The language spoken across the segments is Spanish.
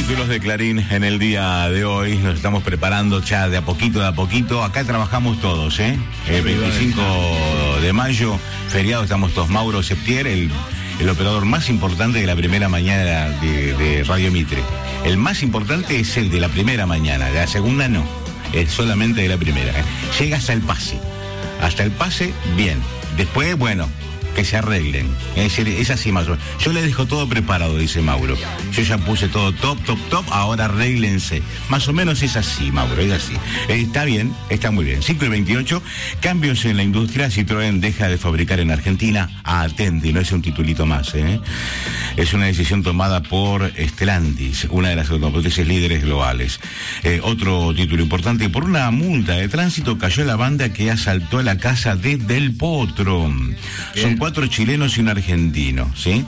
títulos de Clarín en el día de hoy. Nos estamos preparando ya de a poquito. Acá trabajamos todos, ¿eh? El 25 de mayo, feriado, estamos todos. Mauro Septier, el operador más importante de la primera mañana de Radio Mitre. El más importante es el de la primera mañana, de la segunda no. Es solamente de la primera. Llega hasta el pase. Hasta el pase, bien. Después, bueno, que se arreglen. Es así más o menos. Yo le dejo todo preparado, dice Mauro. Yo ya puse todo top, ahora arréglense. Más o menos es así, Mauro, es así. Está bien, está muy bien. 5:28, cambios en la industria. Citroën deja de fabricar en Argentina. Atenti, no es un titulito más, ¿eh? Es una decisión tomada por Stellantis, una de las automotrices líderes globales. Otro título importante: por una multa de tránsito cayó la banda que asaltó la casa de Del Potro. Bien. Son 4 chilenos y un argentino, ¿sí?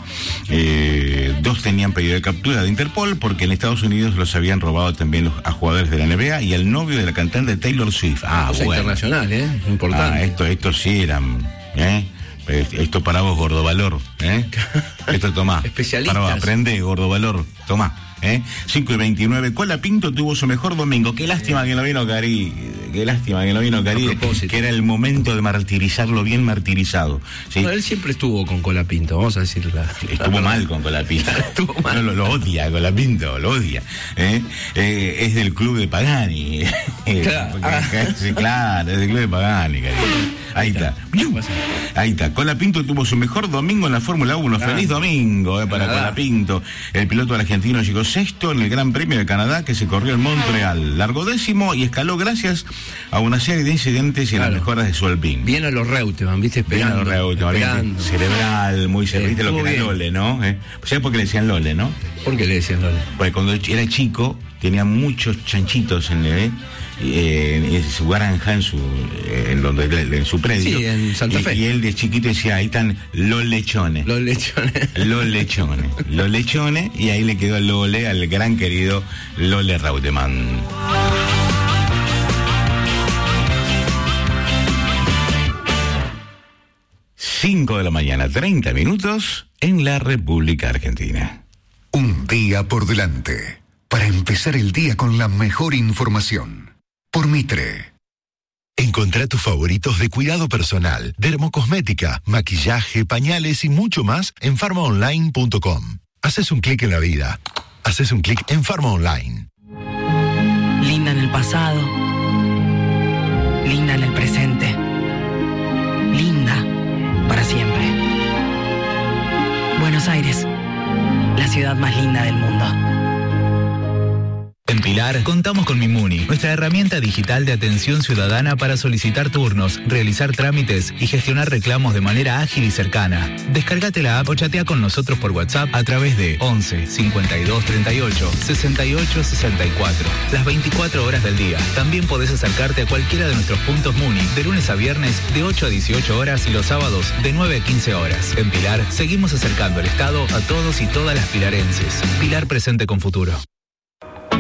2 tenían pedido de captura de Interpol porque en Estados Unidos los habían robado también a jugadores de la NBA y al novio de la cantante Taylor Swift. Bueno. Internacional, importante. Estos sí eran, esto para vos, gordo valor, Esto tomá. Especialistas. Para vos, aprende, gordo valor, tomá. 5:29, Colapinto tuvo su mejor domingo. Qué lástima que no vino Cari. Que era el momento de martirizarlo bien martirizado, ¿sí? No, él siempre estuvo con Colapinto, vamos a decirlo. Estuvo mal con Colapinto. Estuvo mal. No, lo odia, Colapinto, lo odia. Es del club de Pagani. Claro. Claro, es del club de Pagani, Cari. Ahí está. Colapinto tuvo su mejor domingo en la Fórmula 1. Feliz domingo para Colapinto. El piloto argentino llegó sexto en el Gran Premio de Canadá que se corrió en Montreal. Largó 10º y escaló gracias a una serie de incidentes y a las mejoras de su Alpine. Bien a los Reutemann, ¿viste? Bien a los Reutemann, cerebral, muy cerebral. ¿Viste lo que era Lole, no? ¿Sabes por qué le decían Lole, no? ¿Por qué le decían Lole? Porque cuando era chico tenía muchos chanchitos en su granja, en su predio. Sí, en Santa Fe. Y él de chiquito decía, ahí están los lechones. Los lechones, y ahí le quedó el Lole al gran querido Lole Reutemann. 5 de la mañana, 30 minutos en la República Argentina. Un día por delante, para empezar el día con la mejor información. Por Mitre. Encontrá tus favoritos de cuidado personal, dermocosmética, maquillaje, pañales y mucho más en farmaonline.com. Haces un clic en la vida. Haces un clic en Farma Online. Linda en el pasado. Linda en el presente. Linda para siempre. Buenos Aires, la ciudad más linda del mundo. En Pilar contamos con Mimuni, nuestra herramienta digital de atención ciudadana para solicitar turnos, realizar trámites y gestionar reclamos de manera ágil y cercana. Descárgate la app o chatea con nosotros por WhatsApp a través de 11 52 38 68 64. Las 24 horas del día. También podés acercarte a cualquiera de nuestros puntos Muni de lunes a viernes de 8 a 18 horas y los sábados de 9 a 15 horas. En Pilar seguimos acercando el Estado a todos y todas las pilarenses. Pilar presente con futuro.